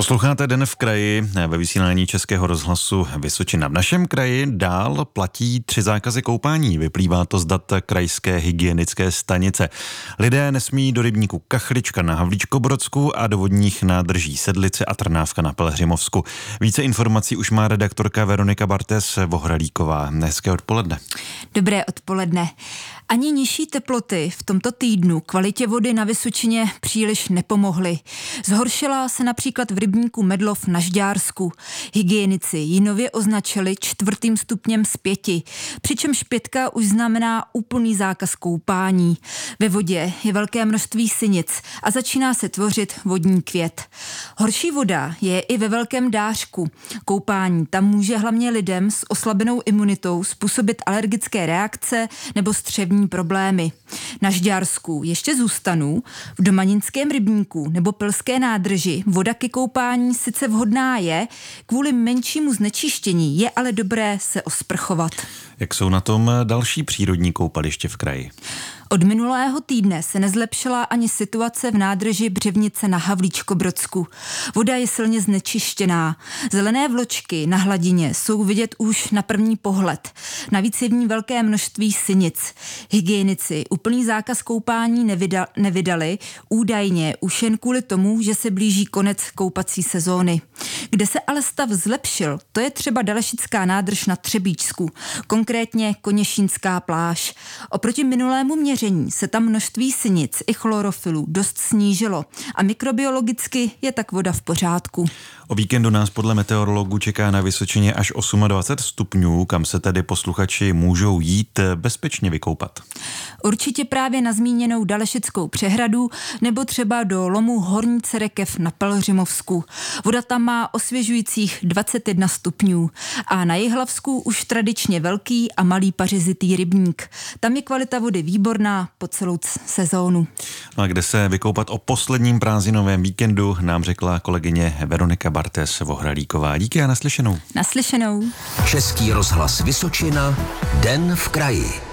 Posloucháte Den v kraji ve vysílání Českého rozhlasu Vysočina. V našem kraji dál platí 3 zákazy koupání. Vyplývá to z dat krajské hygienické stanice. Lidé nesmí do rybníku Kachlička na Havlíčkobrodsku a do vodních nádrží Sedlice a Trnávka na Pelhřimovsku. Více informací už má redaktorka Veronika Bartéš-Vohralíková. Hezké odpoledne. Dobré odpoledne. Ani nižší teploty v tomto týdnu kvalitě vody na Vysočině příliš nepomohly. Zhoršila se například v rybníku Medlov na Žďársku. Hygienici ji nově označili 4. stupněm z 5, přičemž 5 už znamená úplný zákaz koupání. Ve vodě je velké množství sinic a začíná se tvořit vodní květ. Horší voda je i ve Velkém Dářku. Koupání tam může hlavně lidem s oslabenou imunitou způsobit alergické reakce nebo střevní problémy. Na Žďársku ještě zůstanu. V Domaninském rybníku nebo Plské nádrži voda ke koupání sice vhodná je, kvůli menšímu znečištění je ale dobré se osprchovat. Jak jsou na tom další přírodní koupaliště v kraji? Od minulého týdne se nezlepšila ani situace v nádrži Břevnice na Havlíčkobrodsku. Voda je silně znečištěná. Zelené vločky na hladině jsou vidět už na první pohled. Navíc je v ní velké množství sinic. Hygienici úplný zákaz koupání nevydali, údajně už jen kvůli tomu, že se blíží konec koupací sezóny. Kde se ale stav zlepšil, to je třeba Dalešická nádrž na Třebíčsku, konkrétně Koněšínská pláž. Oproti minulému měření se tam množství sinic i chlorofilů dost snížilo a mikrobiologicky je tak voda v pořádku. O víkendu nás podle meteorologů čeká na Vysočině až 28 stupňů, kam se tedy posluchači můžou jít bezpečně vykoupat. Určitě právě na zmíněnou Dalešickou přehradu nebo třeba do lomu Horní Cerekev na Pelhřimovsku. Voda tam má osvěžujících 21 stupňů a na Jihlavsku už tradičně velký a malý pařezitý rybník. Tam je kvalita vody výborná po celou sezónu. No a kde se vykoupat o posledním prázdninovém víkendu, nám řekla kolegyně Veronika Bartéš-Vohralíková. Díky a naslyšenou. Naslyšenou. Český rozhlas Vysočina, Den v kraji.